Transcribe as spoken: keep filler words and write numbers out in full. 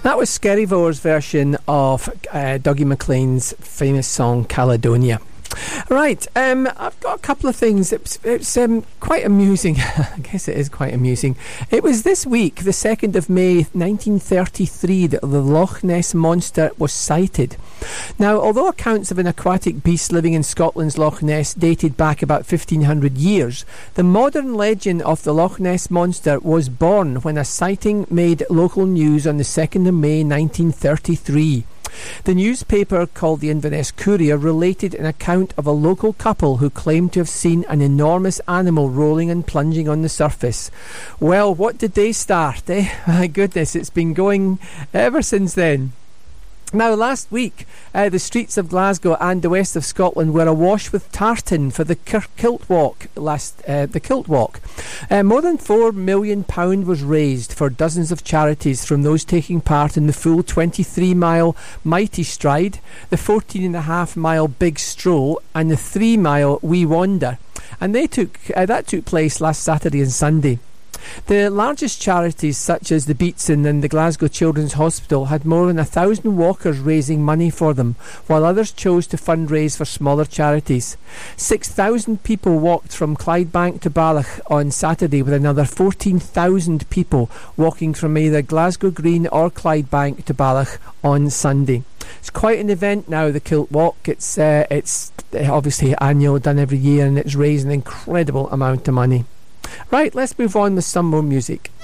That was Skerryvore's version of uh, Dougie MacLean's famous song Caledonia. Right, um, I've got a couple of things. It's, it's um, quite amusing. I guess it is quite amusing. It was this week, the second of May nineteen thirty-three, that the Loch Ness Monster was sighted. Now, although accounts of an aquatic beast living in Scotland's Loch Ness dated back about fifteen hundred years, the modern legend of the Loch Ness Monster was born when a sighting made local news on the second of May nineteen thirty-three. The newspaper, called the Inverness Courier, related an account of a local couple who claimed to have seen an enormous animal rolling and plunging on the surface. Well, what did they start, eh? My goodness, it's been going ever since then. Now, last week, uh, the streets of Glasgow and the west of Scotland were awash with tartan for the K- Kilt Walk. Last, uh, the Kilt Walk. Uh, more than four million pounds was raised for dozens of charities, from those taking part in the full twenty-three mile Mighty Stride, the fourteen and a half mile Big Stroll, and the three mile Wee Wander. And they took uh, that took place last Saturday and Sunday. The largest charities, such as the Beatson and the Glasgow Children's Hospital, had more than a thousand walkers raising money for them, while others chose to fundraise for smaller charities. Six thousand people walked from Clydebank to Balloch on Saturday, with another fourteen thousand people walking from either Glasgow Green or Clydebank to Balloch on Sunday. It's quite an event now, the Kilt Walk. It's uh, it's obviously annual, done every year, and it's raised an incredible amount of money. Right, let's move on with some more music.